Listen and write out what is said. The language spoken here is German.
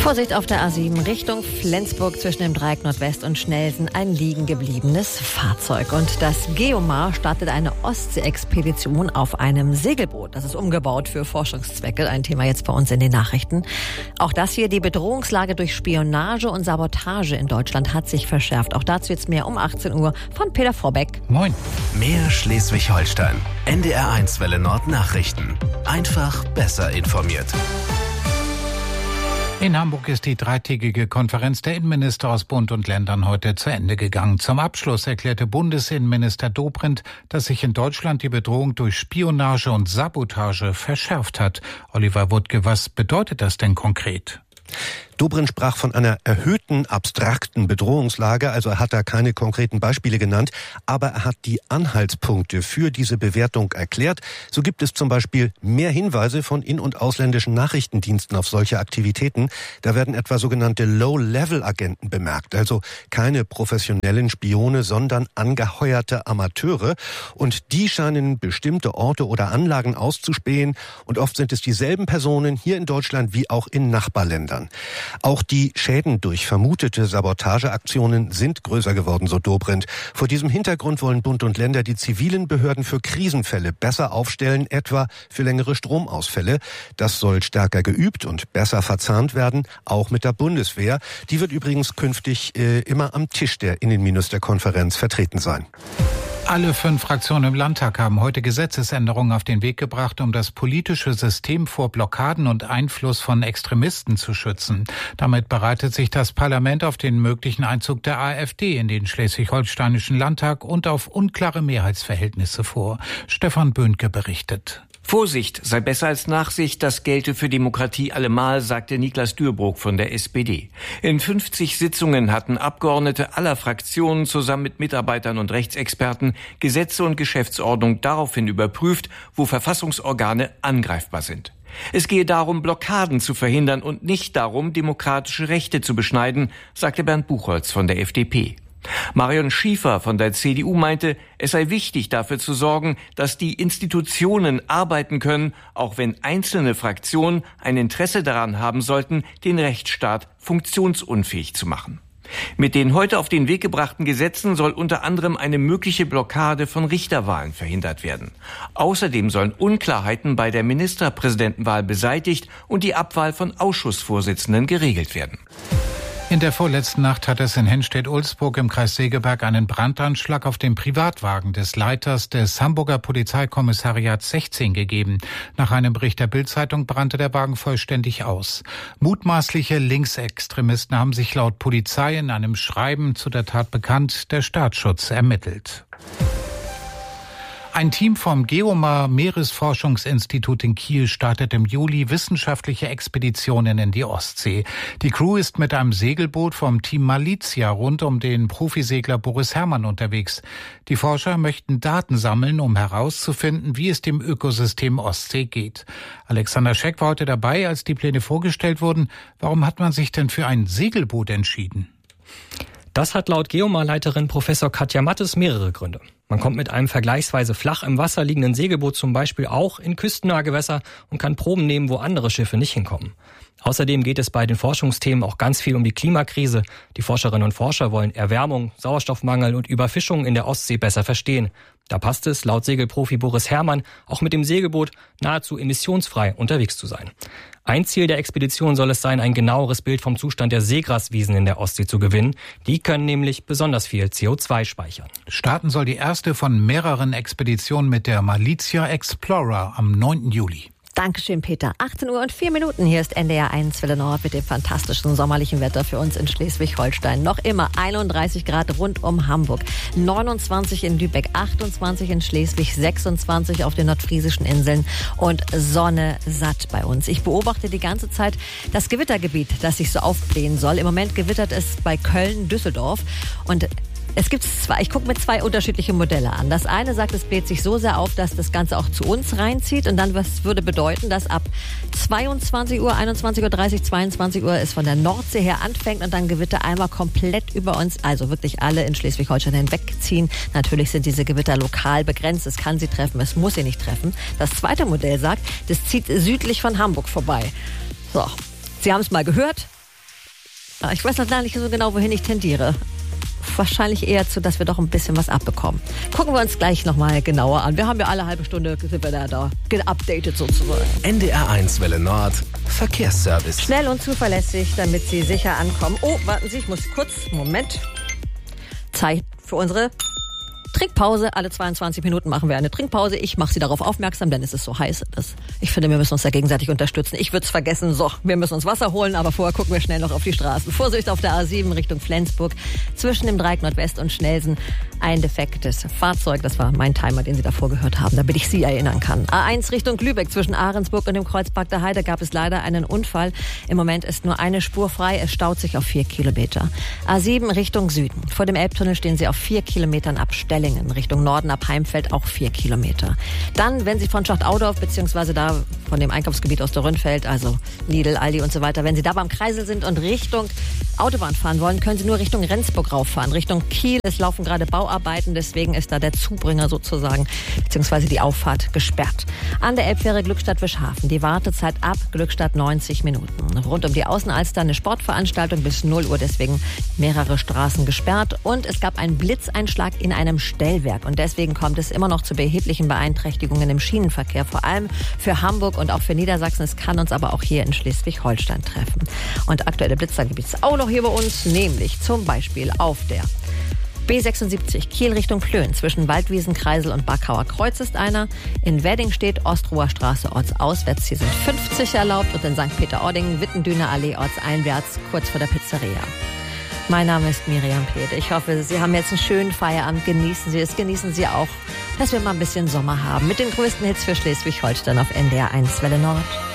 Vorsicht auf der A7 Richtung Flensburg zwischen dem Dreieck Nordwest und Schnelsen ein liegen gebliebenes Fahrzeug. Und das Geomar startet eine Ostsee-Expedition auf einem Segelboot. Das ist umgebaut für Forschungszwecke. Ein Thema jetzt bei uns in den Nachrichten. Auch das hier, die Bedrohungslage durch Spionage und Sabotage in Deutschland hat sich verschärft. Auch dazu jetzt mehr um 18 Uhr von Peter Vorbeck. Moin. Mehr Schleswig-Holstein. NDR1 Welle Nord Nachrichten. Einfach besser informiert. In Hamburg ist die dreitägige Konferenz der Innenminister aus Bund und Ländern heute zu Ende gegangen. Zum Abschluss erklärte Bundesinnenminister Dobrindt, dass sich in Deutschland die Bedrohung durch Spionage und Sabotage verschärft hat. Oliver Wuttke, was bedeutet das denn konkret? Dobrindt sprach von einer erhöhten, abstrakten Bedrohungslage, also er hat da keine konkreten Beispiele genannt, aber er hat die Anhaltspunkte für diese Bewertung erklärt. So gibt es zum Beispiel mehr Hinweise von in- und ausländischen Nachrichtendiensten auf solche Aktivitäten. Da werden etwa sogenannte Low-Level-Agenten bemerkt, also keine professionellen Spione, sondern angeheuerte Amateure. Und die scheinen bestimmte Orte oder Anlagen auszuspähen. Und oft sind es dieselben Personen hier in Deutschland wie auch in Nachbarländern. Auch die Schäden durch vermutete Sabotageaktionen sind größer geworden, so Dobrindt. Vor diesem Hintergrund wollen Bund und Länder die zivilen Behörden für Krisenfälle besser aufstellen, etwa für längere Stromausfälle. Das soll stärker geübt und besser verzahnt werden, auch mit der Bundeswehr. Die wird übrigens künftig immer am Tisch der Innenministerkonferenz vertreten sein. Alle 5 Fraktionen im Landtag haben heute Gesetzesänderungen auf den Weg gebracht, um das politische System vor Blockaden und Einfluss von Extremisten zu schützen. Damit bereitet sich das Parlament auf den möglichen Einzug der AfD in den schleswig-holsteinischen Landtag und auf unklare Mehrheitsverhältnisse vor. Stefan Böhnke berichtet. Vorsicht sei besser als Nachsicht, das gelte für Demokratie allemal, sagte Niklas Dürrbrock von der SPD. In 50 Sitzungen hatten Abgeordnete aller Fraktionen zusammen mit Mitarbeitern und Rechtsexperten Gesetze und Geschäftsordnung daraufhin überprüft, wo Verfassungsorgane angreifbar sind. Es gehe darum, Blockaden zu verhindern und nicht darum, demokratische Rechte zu beschneiden, sagte Bernd Buchholz von der FDP. Marion Schiefer von der CDU meinte, es sei wichtig, dafür zu sorgen, dass die Institutionen arbeiten können, auch wenn einzelne Fraktionen ein Interesse daran haben sollten, den Rechtsstaat funktionsunfähig zu machen. Mit den heute auf den Weg gebrachten Gesetzen soll unter anderem eine mögliche Blockade von Richterwahlen verhindert werden. Außerdem sollen Unklarheiten bei der Ministerpräsidentenwahl beseitigt und die Abwahl von Ausschussvorsitzenden geregelt werden. In der vorletzten Nacht hat es in Henstedt-Ulzburg im Kreis Segeberg einen Brandanschlag auf den Privatwagen des Leiters des Hamburger Polizeikommissariats 16 gegeben. Nach einem Bericht der Bild-Zeitung brannte der Wagen vollständig aus. Mutmaßliche Linksextremisten haben sich laut Polizei in einem Schreiben zu der Tat bekannt. Der Staatsschutz ermittelt. Ein Team vom Geomar Meeresforschungsinstitut in Kiel startet im Juli wissenschaftliche Expeditionen in die Ostsee. Die Crew ist mit einem Segelboot vom Team Malizia rund um den Profisegler Boris Herrmann unterwegs. Die Forscher möchten Daten sammeln, um herauszufinden, wie es dem Ökosystem Ostsee geht. Alexander Scheck war heute dabei, als die Pläne vorgestellt wurden. Warum hat man sich denn für ein Segelboot entschieden? Das hat laut Geomar-Leiterin Professor Katja Mattes mehrere Gründe. Man kommt mit einem vergleichsweise flach im Wasser liegenden Segelboot zum Beispiel auch in küstennahe Gewässer und kann Proben nehmen, wo andere Schiffe nicht hinkommen. Außerdem geht es bei den Forschungsthemen auch ganz viel um die Klimakrise. Die Forscherinnen und Forscher wollen Erwärmung, Sauerstoffmangel und Überfischung in der Ostsee besser verstehen. Da passt es, laut Segelprofi Boris Herrmann, auch mit dem Segelboot nahezu emissionsfrei unterwegs zu sein. Ein Ziel der Expedition soll es sein, ein genaueres Bild vom Zustand der Seegraswiesen in der Ostsee zu gewinnen. Die können nämlich besonders viel CO2 speichern. Starten soll die erste von mehreren Expeditionen mit der Malizia Explorer am 9. Juli. Dankeschön, Peter. 18 Uhr und 4 Minuten. Hier ist NDR1 Welle Nord mit dem fantastischen sommerlichen Wetter für uns in Schleswig-Holstein. Noch immer 31 Grad rund um Hamburg, 29 in Lübeck, 28 in Schleswig, 26 auf den nordfriesischen Inseln und Sonne satt bei uns. Ich beobachte die ganze Zeit das Gewittergebiet, das sich so aufblähen soll. Im Moment gewittert es bei Köln, Düsseldorf und es gibt ich gucke mir 2 unterschiedliche Modelle an. Das eine sagt, es bläht sich so sehr auf, dass das Ganze auch zu uns reinzieht. Und dann was würde bedeuten, dass ab 22 Uhr, 21.30 Uhr, 22 Uhr es von der Nordsee her anfängt und dann Gewitter einmal komplett über uns, also wirklich alle in Schleswig-Holstein hinwegziehen. Natürlich sind diese Gewitter lokal begrenzt. Es kann sie treffen, es muss sie nicht treffen. Das zweite Modell sagt, das zieht südlich von Hamburg vorbei. So, Sie haben es mal gehört. Ich weiß noch gar nicht so genau, wohin ich tendiere. Wahrscheinlich eher zu, dass wir doch ein bisschen was abbekommen. Gucken wir uns gleich nochmal genauer an. Wir haben ja alle halbe Stunde, sind wir da geupdatet sozusagen. NDR1 Welle Nord, Verkehrsservice. Schnell und zuverlässig, damit Sie sicher ankommen. Oh, warten Sie, ich muss kurz, Moment. Zeit für unsere Trinkpause. Alle 22 Minuten machen wir eine Trinkpause. Ich mache Sie darauf aufmerksam, denn es ist so heiß. Ich finde, wir müssen uns da gegenseitig unterstützen. Ich würde es vergessen. So, wir müssen uns Wasser holen, aber vorher gucken wir schnell noch auf die Straßen. Vorsicht auf der A7 Richtung Flensburg. Zwischen dem Dreieck Nordwest und Schnelsen ein defektes Fahrzeug. Das war mein Timer, den Sie davor gehört haben, damit ich Sie erinnern kann. A1 Richtung Lübeck. Zwischen Ahrensburg und dem Kreuzberg der Heide gab es leider einen Unfall. Im Moment ist nur eine Spur frei. Es staut sich auf 4 Kilometer. A7 Richtung Süden. Vor dem Elbtunnel stehen Sie auf 4 Kilometern ab Stellingen. Richtung Norden ab Heimfeld auch 4 Kilometer. Dann, wenn Sie von Schacht-Audorf beziehungsweise da von dem Einkaufsgebiet aus der Rünnfeld, also Lidl, Aldi und so weiter, wenn Sie da beim Kreisel sind und Richtung Autobahn fahren wollen, können Sie nur Richtung Rendsburg rauffahren. Richtung Kiel, es laufen gerade Bauarbeiten, deswegen ist da der Zubringer sozusagen, beziehungsweise die Auffahrt gesperrt. An der Elbfähre Glückstadt-Wischhafen, die Wartezeit ab Glückstadt 90 Minuten. Rund um die Außenalster eine Sportveranstaltung bis 0 Uhr, deswegen mehrere Straßen gesperrt. Und es gab einen Blitzeinschlag in einem Stellwerk und deswegen kommt es immer noch zu erheblichen Beeinträchtigungen im Schienenverkehr, vor allem für Hamburg und auch für Niedersachsen. Es kann uns aber auch hier in Schleswig-Holstein treffen. Und aktuelle Blitzer gibt es auch noch hier bei uns, nämlich zum Beispiel auf der B76 Kiel Richtung Plön. Zwischen Waldwiesenkreisel und Barkauer Kreuz ist einer. In Wedding steht Ostrower Straße ortsauswärts. Hier sind 50 erlaubt und in St. Peter-Ording Wittendüner Allee ortseinwärts kurz vor der Pizzeria. Mein Name ist Miriam Pede. Ich hoffe, Sie haben jetzt einen schönen Feierabend. Genießen Sie es. Genießen Sie auch, dass wir mal ein bisschen Sommer haben. Mit den größten Hits für Schleswig-Holstein auf NDR1 Welle Nord.